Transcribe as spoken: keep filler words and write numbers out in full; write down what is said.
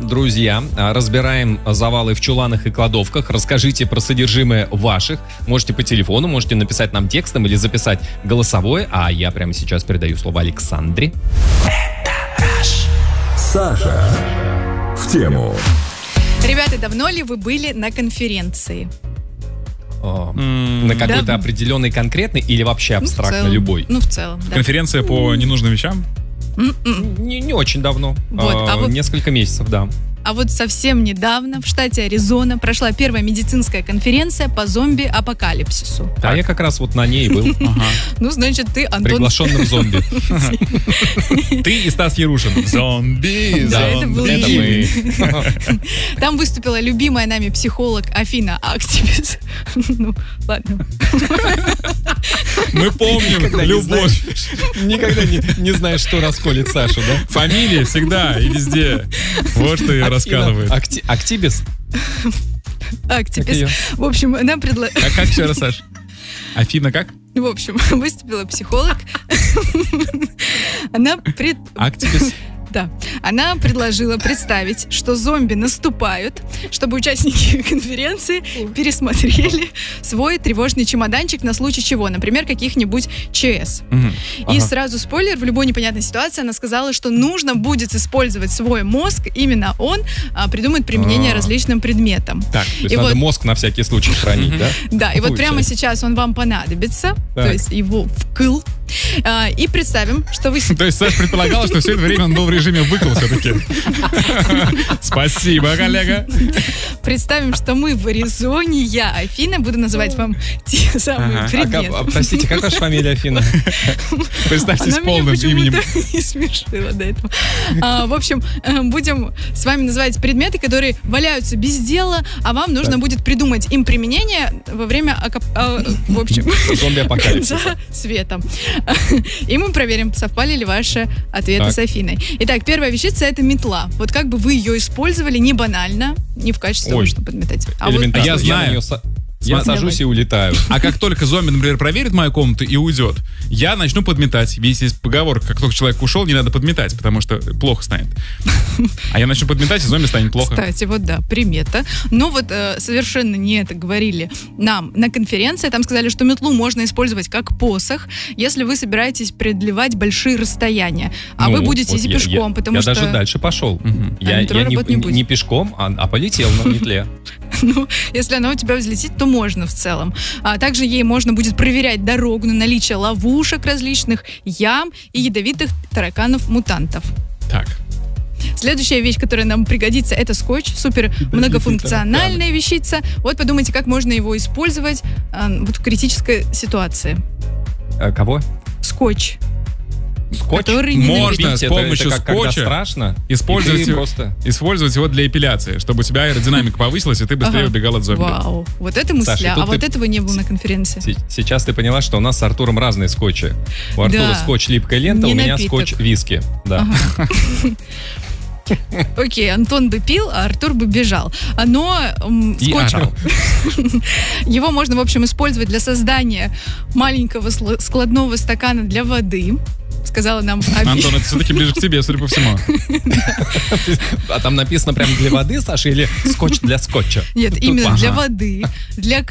друзья, разбираем завалы в чуланах и кладовках. Расскажите про содержимое ваших. Можете по телефону, можете написать нам текстом или записать голосовое. А я прямо сейчас передаю слово Александре. Саша в тему. Ребята, давно ли вы были на конференции? О, mm, на какой-то да. определенной конкретной или вообще абстрактно ну, любой? Ну, в целом, да. Конференция mm. по ненужным вещам? Не, не очень давно. Вот, а, а вот... Несколько месяцев, да. А вот совсем недавно в штате Аризона прошла первая медицинская конференция по зомби-апокалипсису. А я как раз вот на ней был. Ага. Ну, значит, ты, Антон... Приглашенным зомби. Ты и Стас Ярушин. Зомби, Да, это был мы. Там выступила любимая нами психолог Афина Активис. Ну, ладно. Мы помним Никогда любовь. Не Никогда не, не знаешь, что расколет Сашу, да? Фамилии всегда и везде. Вот что я рассказываю. Акти- Актибис? Активис. В общем, она предложила... А как еще раз, Саш? Афина как? В общем, выступила психолог. Она пред... Активис. Да. Она предложила представить, что зомби наступают, чтобы участники конференции пересмотрели свой тревожный чемоданчик на случай чего, например, каких-нибудь ЧС. Угу. И Ага. сразу спойлер, в любой непонятной ситуации она сказала, что нужно будет использовать свой мозг, именно он а, придумает применение А. различным предметам. Так, то есть И надо вот- мозг на всякий случай хранить, да? Да, и вот Получается. прямо сейчас он вам понадобится, Так. то есть его вкл. А, и представим, что вы... То есть Саша предполагала, что все это время он был в режиме выкл все-таки. Спасибо, коллега. Представим, что мы в Аризоне, я, Афина, буду называть вам те самые Ага. А предметы. как- а, простите, как ваша фамилия, Афина? Представьтесь Она полным меня именем. почему-то не смешила до этого. А, в общем, э, будем с вами называть предметы, которые валяются без дела, а вам нужно Так. будет придумать им применение во время, окоп- а, в общем, Зомби-апокалипсиса. конца света. И мы проверим, совпали ли ваши ответы Так. с Афиной. Итак, первая вещица — это метла. Вот как бы вы ее использовали не банально, не в качестве того, Ой. чтобы подметать. А вот Элементарно. Я знаю. на неё са- Я Смотри. сажусь и улетаю. А как только зомби, например, проверит мою комнату и уйдет, я начну подметать. Ведь есть поговорка, как только человек ушел, не надо подметать, потому что плохо станет. А я начну подметать, и зомби станет плохо. Кстати, вот да, примета. Но вот э, совершенно не это говорили нам на конференции. Там сказали, что метлу можно использовать как посох, если вы собираетесь преодолевать большие расстояния. А Ну, вы будете вот идти я- пешком, я, потому я что... даже дальше пошел. Мгм. Я, А метро я не, работать не не- будет. не пешком, а, а полетел на метле. Ну, если она у тебя взлетит, то можно в целом. А также ей можно будет проверять дорогу на наличие ловушек различных, ям и ядовитых тараканов-мутантов. Так. Следующая вещь, которая нам пригодится, это скотч. Супер многофункциональная вещица. Вот подумайте, как можно его использовать а, вот в критической ситуации. А, кого? Скотч. Скотч? Который не Можно Пить с это- помощью это как, когда скотча страшно, использовать и ты его- просто... Использовать его для эпиляции, чтобы у тебя аэродинамика повысилась, и ты быстрее Ага. убегал от зомби. Вау. Вот это мысля. Саша, тут а вот ты- этого не было на конференции. Се- Сейчас ты поняла, что у нас с Артуром разные скотчи. У Артура Да. скотч липкая лента, Не у меня напиток. скотч виски. Да. Окей, Антон бы пил, а Артур бы бежал. А, Но м, И скотч... орал. Его можно, в общем, использовать для создания маленького сл- складного стакана для воды. Сказала нам Аби. Антон, это все-таки ближе к тебе, судя по всему. А там написано прям для воды, Саша, или скотч для скотча? Нет, Тут- именно для ага. воды, для